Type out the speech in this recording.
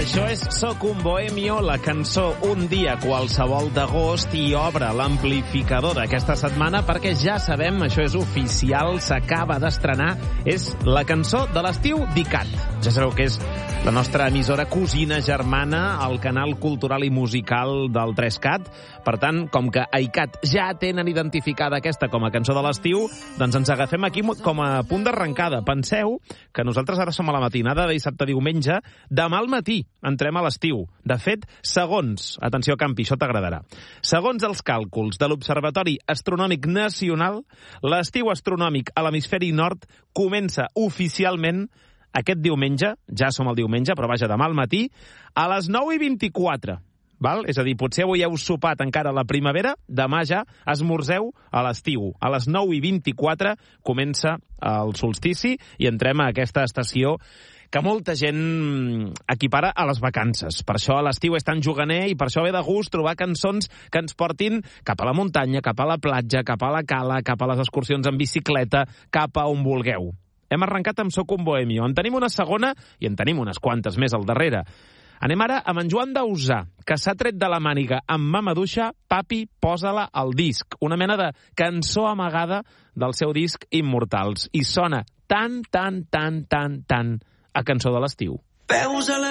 Això és Soc un bohemio, la cançó Un dia qualsevol d'agost, i obre l'amplificador d'aquesta setmana perquè ja sabem, això és oficial, s'acaba d'estrenar, és la cançó de l'estiu d'ICAT. Ja sabeu que és la nostra emissora cosina germana, el canal cultural i musical del 3CAT. Per tant, com que a ICAT ja tenen identificada aquesta com a cançó de l'estiu, doncs ens agafem aquí com a punt d'arrencada. Penseu que nosaltres ara som a la matinada de dissabte a diumenge, demà al matí entrem a l'estiu. De fet, segons, atenció Campi, això t'agradarà, segons els càlculs de l'Observatori Astronòmic Nacional, l'estiu astronòmic a l'hemisferi nord comença oficialment aquest diumenge, ja som el diumenge, però vaja, demà al matí, a les 9:24. Val? És a dir, potser avui heu sopat encara a la primavera, demà ja esmorzeu a l'estiu. A les 9:24 comença el solstici i entrem a aquesta estació que molta gent equipara a les vacances. Per això l'estiu és tan juganer i per això ve de gust trobar cançons que ens portin cap a la muntanya, cap a la platja, cap a la cala, cap a les excursions en bicicleta, cap a on vulgueu. Hem arrencat amb Soc un bohemio. En tenim una segona i en tenim unes quantes més al darrere. Anem ara amb en Joan Dausà, que s'ha tret de la màniga amb mamaduixa Papi, posa-la al disc. Una mena de cançó amagada del seu disc Immortals. I sona tan a cançó de l'estiu. Peus a la